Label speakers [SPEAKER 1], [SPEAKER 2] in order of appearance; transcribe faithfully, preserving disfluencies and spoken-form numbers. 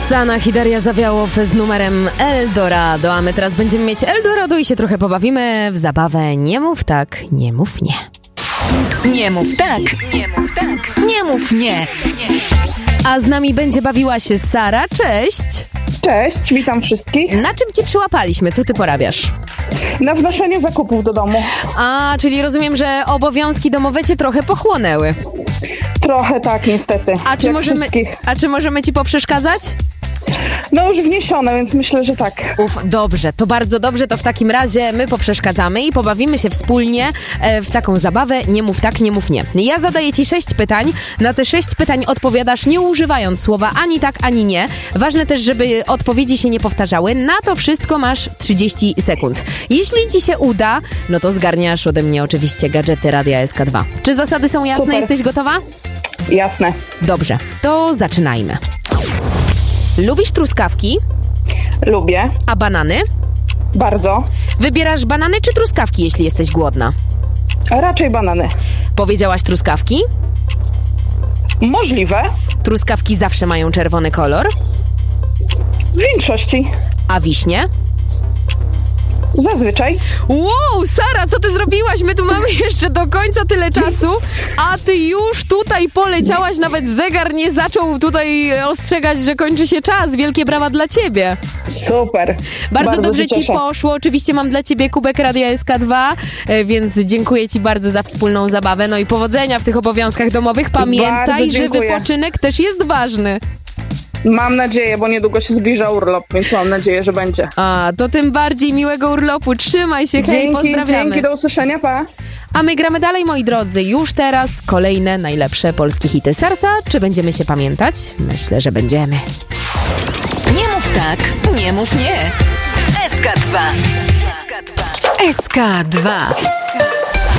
[SPEAKER 1] Sanach i Daria Zawiałow z numerem Eldorado, a my teraz będziemy mieć Eldorado i się trochę pobawimy w zabawę Nie mów tak, nie mów nie.
[SPEAKER 2] Nie mów tak, nie mów tak, nie mów nie.
[SPEAKER 1] A z nami będzie bawiła się Sara, cześć!
[SPEAKER 3] Cześć, witam wszystkich.
[SPEAKER 1] Na czym cię przyłapaliśmy? Co ty porabiasz?
[SPEAKER 3] Na wnoszeniu zakupów do domu.
[SPEAKER 1] A, czyli rozumiem, że obowiązki domowe cię trochę pochłonęły.
[SPEAKER 3] Trochę tak, niestety.
[SPEAKER 1] A czy,
[SPEAKER 3] jak
[SPEAKER 1] możemy,
[SPEAKER 3] wszystkich.
[SPEAKER 1] a czy możemy ci poprzeszkadzać?
[SPEAKER 3] No już wniesione, więc myślę, że tak.
[SPEAKER 1] Uf, dobrze, to bardzo dobrze, to w takim razie my poprzeszkadzamy i pobawimy się wspólnie e, w taką zabawę Nie mów tak, nie mów nie. Ja zadaję ci sześć pytań, na te sześć pytań odpowiadasz nie używając słowa ani tak, ani nie. Ważne też, żeby odpowiedzi się nie powtarzały. Na to wszystko masz trzydzieści sekund. Jeśli ci się uda, no to zgarniasz ode mnie oczywiście gadżety Radia S K dwa. Czy zasady są jasne?
[SPEAKER 3] Super.
[SPEAKER 1] Jesteś gotowa?
[SPEAKER 3] Jasne.
[SPEAKER 1] Dobrze, to zaczynajmy. Lubisz truskawki?
[SPEAKER 3] Lubię.
[SPEAKER 1] A banany?
[SPEAKER 3] Bardzo.
[SPEAKER 1] Wybierasz banany czy truskawki, jeśli jesteś głodna?
[SPEAKER 3] A raczej banany.
[SPEAKER 1] Powiedziałaś truskawki?
[SPEAKER 3] Możliwe.
[SPEAKER 1] Truskawki zawsze mają czerwony kolor.
[SPEAKER 3] W większości.
[SPEAKER 1] A wiśnie?
[SPEAKER 3] Zazwyczaj.
[SPEAKER 1] Wow, Sara, co ty zrobiłaś? My tu mamy jeszcze do końca tyle czasu, a ty już tutaj poleciałaś, nawet zegar nie zaczął tutaj ostrzegać, że kończy się czas. Wielkie brawa dla ciebie.
[SPEAKER 3] Super.
[SPEAKER 1] Bardzo,
[SPEAKER 3] bardzo
[SPEAKER 1] dobrze ci
[SPEAKER 3] cieszę.
[SPEAKER 1] poszło. Oczywiście mam dla ciebie kubek Radia S K dwa, e, więc dziękuję ci bardzo za wspólną zabawę. No i powodzenia w tych obowiązkach domowych. Pamiętaj,
[SPEAKER 3] Bardzo
[SPEAKER 1] że
[SPEAKER 3] dziękuję.
[SPEAKER 1] wypoczynek też jest ważny.
[SPEAKER 3] Mam nadzieję, bo niedługo się zbliża urlop, więc mam nadzieję, że będzie.
[SPEAKER 1] A, to tym bardziej miłego urlopu. Trzymaj się, hej,
[SPEAKER 3] Dzięki,
[SPEAKER 1] pozdrawiamy.
[SPEAKER 3] dzięki, do usłyszenia, pa.
[SPEAKER 1] A my gramy dalej, moi drodzy. Już teraz kolejne najlepsze polskie hity Sarsa. Czy będziemy się pamiętać? Myślę, że będziemy.
[SPEAKER 2] Nie mów tak, nie mów nie. S K dwa. S K dwa. S K dwa.